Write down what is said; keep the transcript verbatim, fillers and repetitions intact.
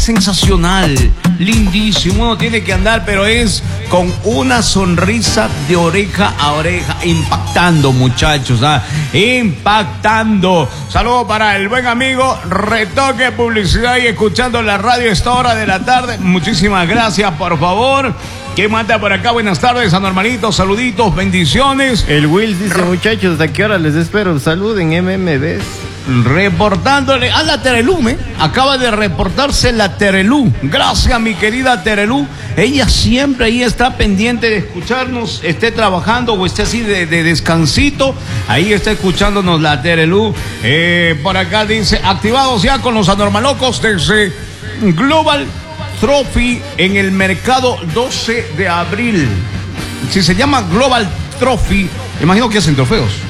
sensacional, lindísimo. Uno tiene que andar, pero es con una sonrisa de oreja a oreja, impactando, muchachos, ¿ah? Impactando. Saludo para el buen amigo Retoque Publicidad y escuchando la radio a esta hora de la tarde. Muchísimas gracias, por favor. ¿Quién manda por acá? Buenas tardes, anormalitos, saluditos, bendiciones. El Will dice, muchachos, ¿a qué hora les espero? Saluden, M M Bs. Reportándole a la Terelú, ¿eh? Acaba de reportarse la Terelú. Gracias, mi querida Terelú. Ella siempre ahí está pendiente de escucharnos, esté trabajando o esté así de, de descansito. Ahí está escuchándonos la Terelú. Eh, por acá dice, activados ya con los anormalocos desde Global Trophy en el mercado doce de abril. Si se llama Global Trophy, imagino que hacen trofeos.